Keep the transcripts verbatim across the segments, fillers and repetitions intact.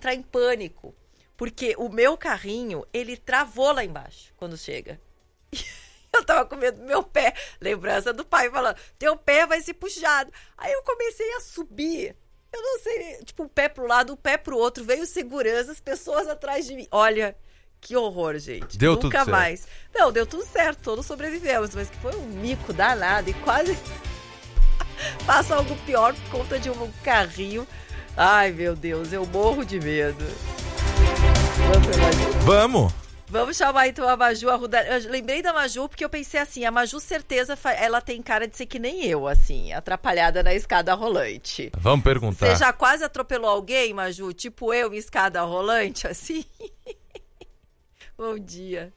entrar em pânico. Porque o meu carrinho, ele travou lá embaixo quando chega. Eu tava com medo do meu pé. Lembrança do pai falando, teu pé vai ser puxado. Aí eu comecei a subir. Eu não sei, tipo, um pé pro lado, um pé pro outro. Veio segurança, as pessoas atrás de mim. Olha, que horror, gente. Deu Nunca tudo certo. mais. Não, deu tudo certo, todos sobrevivemos. Mas que foi um mico danado e quase passa algo pior por conta de um carrinho. Ai, meu Deus, eu morro de medo. Vamos, Vamos! Vamos chamar então a Maju Arruda. Eu lembrei da Maju porque eu pensei assim, a Maju certeza, ela tem cara de ser que nem eu, assim, atrapalhada na escada rolante. Vamos perguntar. Você já quase atropelou alguém, Maju? Tipo eu em escada rolante, assim? Bom dia.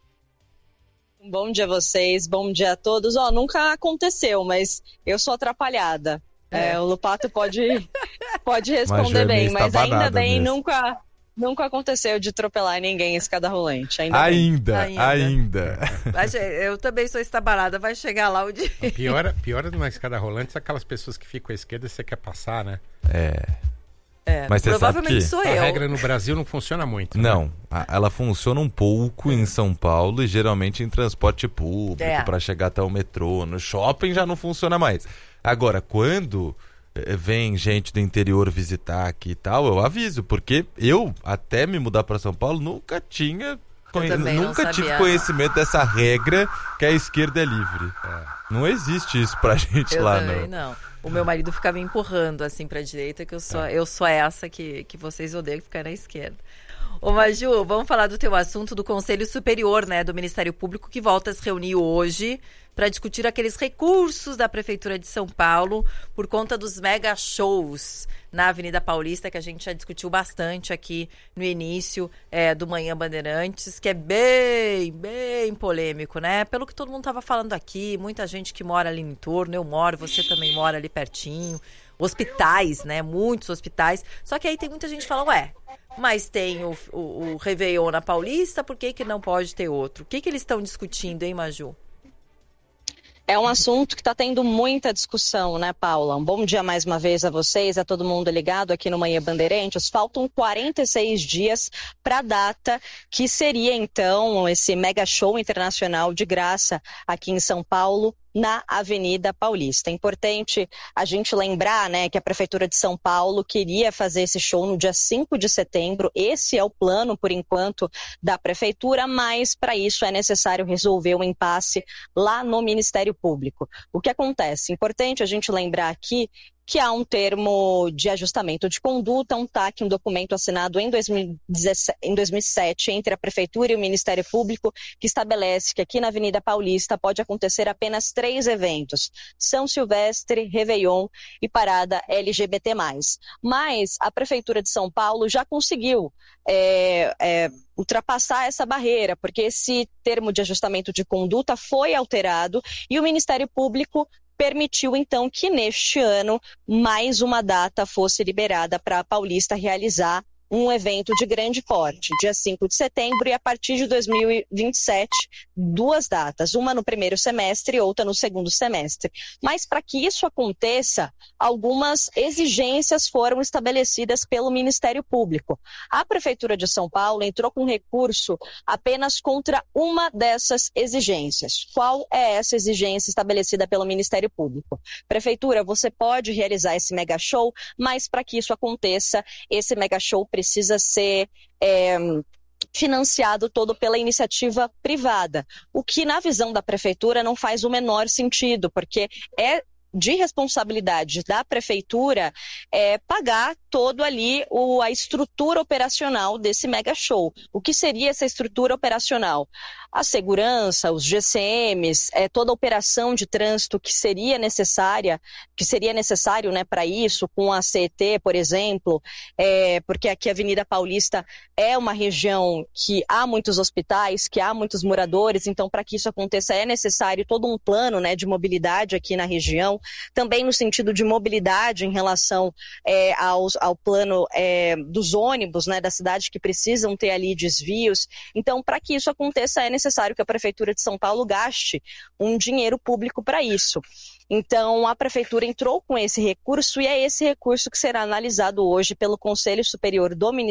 Bom dia a vocês, bom dia a todos. Ó, nunca aconteceu, mas eu sou atrapalhada. É. É, o Lupato pode, pode responder bem, mas ainda bem, mesmo. nunca... Nunca aconteceu de atropelar ninguém em escada rolante. Ainda. Ainda, ainda. ainda. Mas eu também sou estabarada, vai chegar lá o dia. Pior, pior numa escada rolante são aquelas pessoas que ficam à esquerda e você quer passar, né? É. É, mas provavelmente você sabe que sou eu. A regra no Brasil não funciona muito. Não, né? a, ela funciona um pouco em São Paulo e geralmente em transporte público, é. para chegar até o metrô. No shopping já não funciona mais. Agora, quando vem gente do interior visitar aqui e tal, eu aviso, porque eu, até me mudar para São Paulo, nunca tinha conhe... nunca tive conhecimento dessa regra que a esquerda é livre. É. Não existe isso pra gente eu lá, também, não. não. O meu marido fica me empurrando assim pra direita, que eu sou, é. eu sou essa que, que vocês odeiam, que fica na esquerda. Ô Maju, vamos falar do teu assunto do Conselho Superior, né, do Ministério Público, que volta a se reunir hoje para discutir aqueles recursos da Prefeitura de São Paulo por conta dos mega shows na Avenida Paulista, que a gente já discutiu bastante aqui no início é, do Manhã Bandeirantes, que é bem, bem polêmico, né? Pelo que todo mundo estava falando aqui, muita gente que mora ali no entorno, eu moro, você também mora ali pertinho, hospitais, né? Muitos hospitais. Só que aí tem muita gente que fala, ué, mas tem o, o, o Réveillon na Paulista, por que que não pode ter outro? O que que eles estão discutindo, hein, Maju? É um assunto que está tendo muita discussão, né, Paula? Um bom dia mais uma vez a vocês, a todo mundo ligado aqui no Manhã Bandeirantes. Faltam quarenta e seis dias para a data que seria, então, esse mega show internacional de graça aqui em São Paulo, na Avenida Paulista. É importante a gente lembrar, né, que a Prefeitura de São Paulo queria fazer esse show no dia cinco de setembro. Esse é o plano, por enquanto, da Prefeitura, mas para isso é necessário resolver o impasse lá no Ministério Público. O que acontece? Importante a gente lembrar aqui que há um termo de ajustamento de conduta, um T A C, um documento assinado em dois mil e sete entre a Prefeitura e o Ministério Público, que estabelece que aqui na Avenida Paulista pode acontecer apenas três eventos: São Silvestre, Réveillon e Parada L G B T mais. Mas a Prefeitura de São Paulo já conseguiu é, é, ultrapassar essa barreira, porque esse termo de ajustamento de conduta foi alterado e o Ministério Público permitiu, então, que neste ano mais uma data fosse liberada para a Paulista realizar um evento de grande porte, dia cinco de setembro e a partir de dois mil e vinte e sete, duas datas, uma no primeiro semestre e outra no segundo semestre. Mas para que isso aconteça, algumas exigências foram estabelecidas pelo Ministério Público. A Prefeitura de São Paulo entrou com recurso apenas contra uma dessas exigências. Qual é essa exigência estabelecida pelo Ministério Público? Prefeitura, você pode realizar esse mega show, mas para que isso aconteça, esse mega show precisa ser é, financiado todo pela iniciativa privada, o que na visão da Prefeitura não faz o menor sentido, porque é de responsabilidade da Prefeitura é, pagar todo ali o, a estrutura operacional desse mega show. O que seria essa estrutura operacional? A segurança, os G C Ms, é, toda a operação de trânsito que seria necessária, que seria necessário, né, para isso, com a C E T, por exemplo, é, porque aqui a Avenida Paulista é uma região que há muitos hospitais, que há muitos moradores, então para que isso aconteça é necessário todo um plano, né, de mobilidade aqui na região, também no sentido de mobilidade em relação é, aos, ao plano é, dos ônibus, né, da cidade que precisam ter ali desvios. Então, para que isso aconteça, é necessário que a Prefeitura de São Paulo gaste um dinheiro público para isso. Então, a Prefeitura entrou com esse recurso e é esse recurso que será analisado hoje pelo Conselho Superior do Ministério